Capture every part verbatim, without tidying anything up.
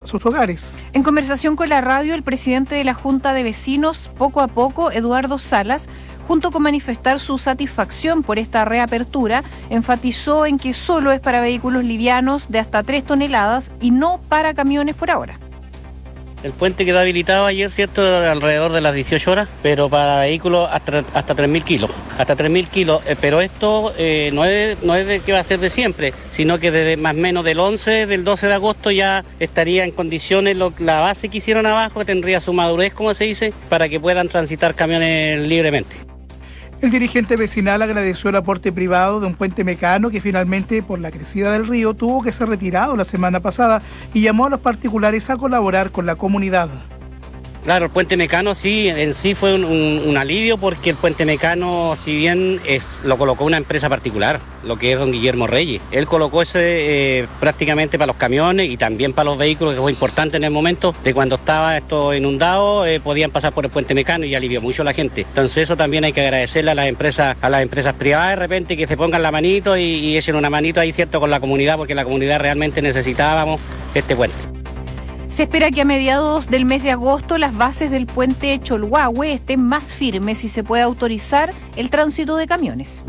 sus hogares. En conversación con la radio, el presidente de la Junta de Vecinos, Poco a Poco, Eduardo Salas, junto con manifestar su satisfacción por esta reapertura, enfatizó en que solo es para vehículos livianos de hasta tres toneladas y no para camiones por ahora. El puente quedó habilitado ayer, ¿cierto?, alrededor de las dieciocho horas, pero para vehículos hasta, hasta tres mil kilos. Hasta tres mil kilos, eh, pero esto eh, no es, no es de que va a ser de siempre, sino que desde más o menos del once, del doce de agosto ya estaría en condiciones lo, la base que hicieron abajo, que tendría su madurez, como se dice, para que puedan transitar camiones libremente. El dirigente vecinal agradeció el aporte privado de un puente mecano que finalmente, por la crecida del río, tuvo que ser retirado la semana pasada y llamó a los particulares a colaborar con la comunidad. Claro, el puente mecano sí, en sí fue un, un, un alivio porque el puente mecano, si bien es, lo colocó una empresa particular, lo que es don Guillermo Reyes, él colocó ese eh, prácticamente para los camiones y también para los vehículos, que fue importante en el momento de cuando estaba esto inundado, eh, podían pasar por el puente mecano y alivió mucho a la gente. Entonces eso también hay que agradecerle a las empresas, a las empresas privadas de repente que se pongan la manito y, y echen una manito ahí, cierto, con la comunidad, porque la comunidad realmente necesitábamos este puente. Se espera que a mediados del mes de agosto las bases del puente Cholhuahue estén más firmes y se pueda autorizar el tránsito de camiones.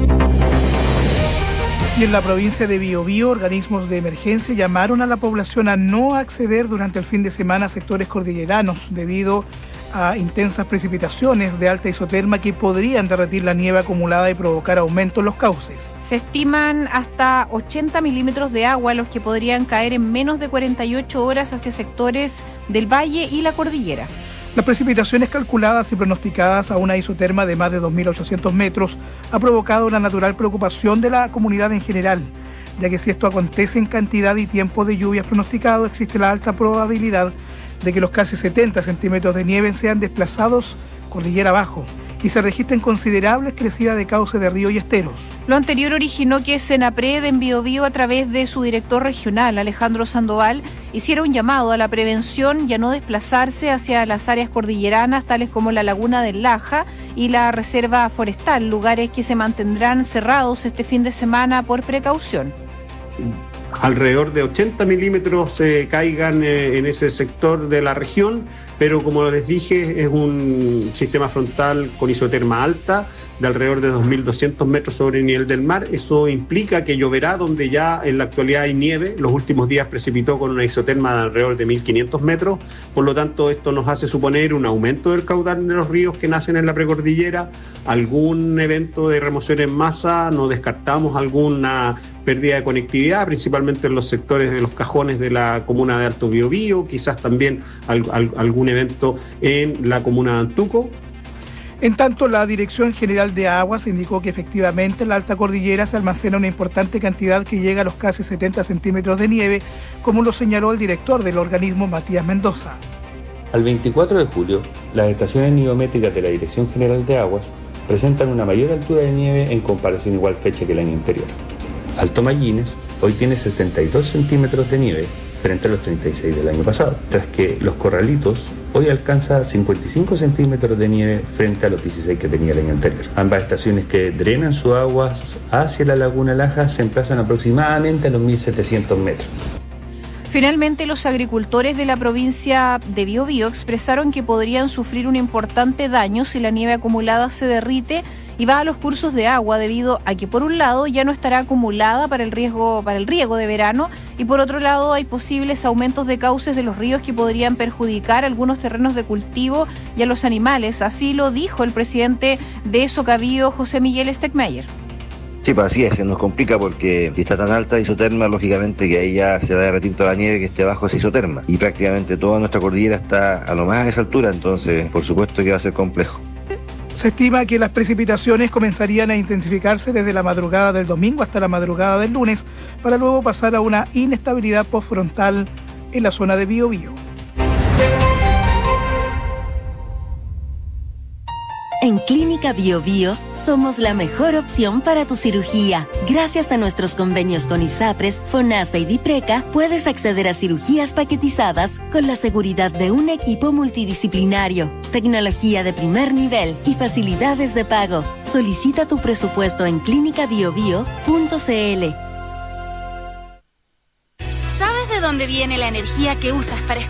Y en la provincia de Biobío, organismos de emergencia llamaron a la población a no acceder durante el fin de semana a sectores cordilleranos debido a intensas precipitaciones de alta isoterma que podrían derretir la nieve acumulada y provocar aumento en los cauces. Se estiman hasta ochenta milímetros de agua los que podrían caer en menos de cuarenta y ocho horas hacia sectores del valle y la cordillera. Las precipitaciones calculadas y pronosticadas a una isoterma de más de dos mil ochocientos metros ha provocado una natural preocupación de la comunidad en general, ya que si esto acontece en cantidad y tiempo de lluvias pronosticado, existe la alta probabilidad de que los casi setenta centímetros de nieve sean desplazados cordillera abajo y se registren considerables crecidas de cauce de río y esteros. Lo anterior originó que Senapred en Biobío, a través de su director regional, Alejandro Sandoval, hiciera un llamado a la prevención y a no desplazarse hacia las áreas cordilleranas, tales como la Laguna del Laja y la Reserva Forestal, lugares que se mantendrán cerrados este fin de semana por precaución. Alrededor de ochenta milímetros eh, caigan eh, en ese sector de la región, pero como les dije, es un sistema frontal con isoterma alta de alrededor de dos mil doscientos metros sobre el nivel del mar. Eso implica que lloverá donde ya en la actualidad hay nieve. Los últimos días precipitó con una isoterma de alrededor de mil quinientos metros. Por lo tanto, esto nos hace suponer un aumento del caudal de los ríos que nacen en la precordillera, algún evento de remoción en masa, no descartamos alguna pérdida de conectividad, principalmente en los sectores de los cajones de la comuna de Alto Biobío, quizás también al, al, algún evento en la comuna de Antuco. En tanto, la Dirección General de Aguas indicó que efectivamente en la alta cordillera se almacena una importante cantidad que llega a los casi setenta centímetros de nieve, como lo señaló el director del organismo, Matías Mendoza. Al veinticuatro de julio, las estaciones nivométricas de la Dirección General de Aguas presentan una mayor altura de nieve en comparación a igual fecha que el año anterior. Alto Mallines hoy tiene setenta y dos centímetros de nieve frente a los treinta y seis del año pasado, tras que Los Corralitos hoy alcanza cincuenta y cinco centímetros de nieve frente a los dieciséis que tenía el año anterior. Ambas estaciones que drenan sus aguas hacia la Laguna Laja se emplazan aproximadamente a los mil setecientos metros. Finalmente, los agricultores de la provincia de Biobío expresaron que podrían sufrir un importante daño si la nieve acumulada se derrite y va a los cursos de agua, debido a que por un lado ya no estará acumulada para el riesgo para el riego de verano y por otro lado hay posibles aumentos de cauces de los ríos que podrían perjudicar algunos terrenos de cultivo y a los animales. Así lo dijo el presidente de Socabío, José Miguel Steckmeyer. Sí, pues así es, se nos complica porque si está tan alta isoterma, lógicamente que ahí ya se va a derretir toda la nieve que esté bajo esa isoterma. Y prácticamente toda nuestra cordillera está a lo más a esa altura, entonces por supuesto que va a ser complejo. Se estima que las precipitaciones comenzarían a intensificarse desde la madrugada del domingo hasta la madrugada del lunes, para luego pasar a una inestabilidad postfrontal en la zona de Biobío. En Clínica Biobío somos la mejor opción para tu cirugía. Gracias a nuestros convenios con ISAPRES, FONASA y DIPRECA, puedes acceder a cirugías paquetizadas con la seguridad de un equipo multidisciplinario, tecnología de primer nivel y facilidades de pago. Solicita tu presupuesto en clínica biobío punto c l. ¿Sabes de dónde viene la energía que usas para